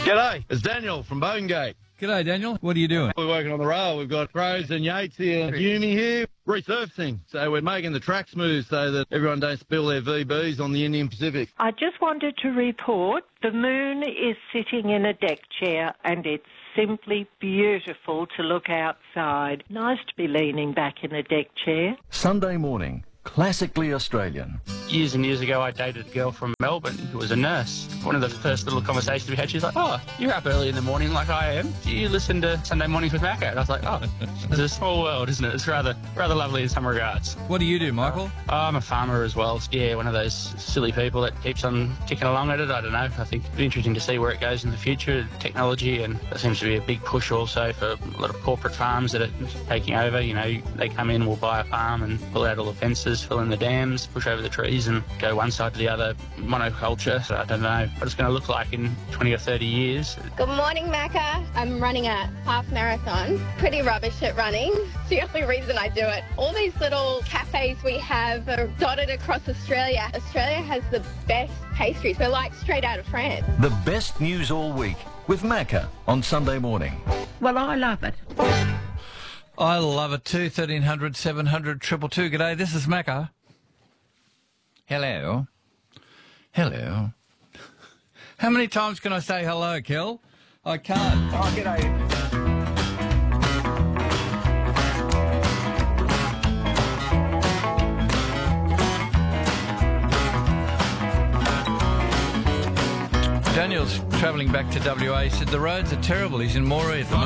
G'day, it's Daniel from Bogengate. G'day, Daniel. What are you doing? We're working on the rail. We've got Crows and Yates here, Yumi here, resurfacing. So we're making the track smooth so that everyone don't spill their VBs on the Indian Pacific. I just wanted to report the moon is sitting in a deck chair and it's simply beautiful to look outside. Nice to be leaning back in a deck chair. Sunday morning, classically Australian. Years and years ago, I dated a girl from Melbourne who was a nurse. One of the first little conversations we had, she's like, "Oh, you're up early in the morning like I am. Do you listen to Sunday Mornings with Macca?" And I was like, "Oh, it's a small world, isn't it? It's rather lovely in some regards." What do you do, Michael? I'm a farmer as well. Yeah, one of those silly people that keeps on ticking along at it. I don't know. I think it'd be interesting to see where it goes in the future, technology, and there seems to be a big push also for a lot of corporate farms that are taking over. You know, they come in, will buy a farm and pull out all the fences, fill in the dams, push over the trees and go one side to the other, monoculture. So I don't know what it's going to look like in 20 or 30 years. Good morning, Macca. I'm running a half marathon. Pretty rubbish at running. It's the only reason I do it. All these little cafes we have are dotted across Australia. Australia has the best pastries. They're like straight out of France. The best news all week with Macca on Sunday morning. Well, I love it. I love it too. 1300 700 222. G'day, this is Macca. Hello. Hello. How many times can I say hello, Kel? I can't. Oh, g'day. Daniel's travelling back to WA. He said the roads are terrible. He's in Moree at the moment.